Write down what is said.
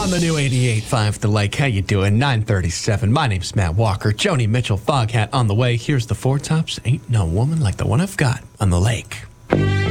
On the new 88.5 The Lake, how you doing? 9:37. My name's Matt Walker. Joni Mitchell, Foghat on the way. Here's the Four Tops. Ain't no woman like the one I've got on the lake.